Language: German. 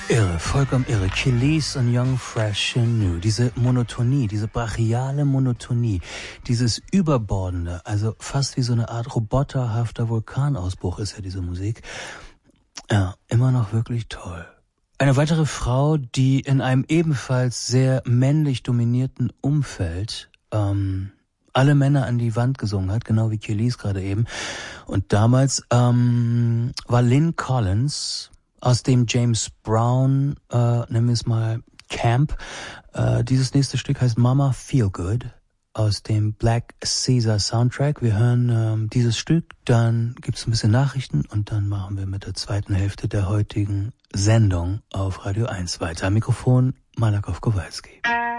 Irre, vollkommen irre. Kelis und Young, Fresh and New. Diese Monotonie, diese brachiale Monotonie, dieses Überbordende, also fast wie so eine Art roboterhafter Vulkanausbruch ist ja diese Musik. Ja, immer noch wirklich toll. Eine weitere Frau, die in einem ebenfalls sehr männlich dominierten Umfeld alle Männer an die Wand gesungen hat, genau wie Kelis gerade eben. Und damals war Lynn Collins aus dem James Brown, nennen wir es mal Camp. Dieses nächste Stück heißt Mama Feel Good aus dem Black Caesar Soundtrack. Wir hören dieses Stück, dann gibt's ein bisschen Nachrichten und dann machen wir mit der zweiten Hälfte der heutigen Sendung auf Radio 1 weiter. Mikrofon Malakow Kowalski.